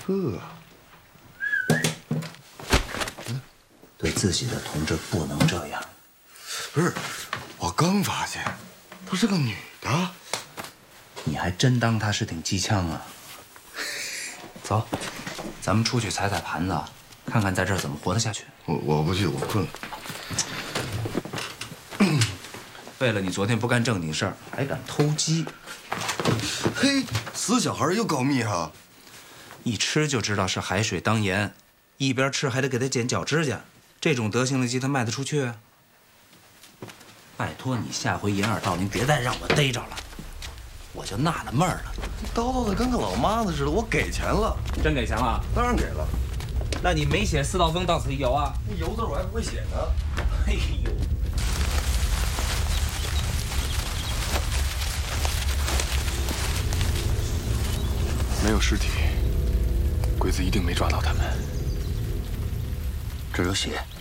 对自己的同志不能这样。 不是，我刚发现，她是个女的。 你还真当她是挺机枪啊？走，咱们出去踩踩盘子，看看在这儿怎么活得下去。 我不去，我困了。 为了你昨天不干正经事儿，还敢偷鸡？ 嘿，死小孩又告密哈！ 一吃就知道是海水当盐，一边吃还得给他剪脚指甲，这种德行的鸡他卖得出去啊？拜托你下回掩耳盗铃，别再让我逮着了，我就纳了闷儿了。 叨叨的跟个老妈子似的，我给钱了。 真给钱了？ 当然给了。 那你没写四道风到此一游啊？ 那游字我还不会写呢。 哎呦！ 没有尸体，鬼子一定没抓到他们。 这有血。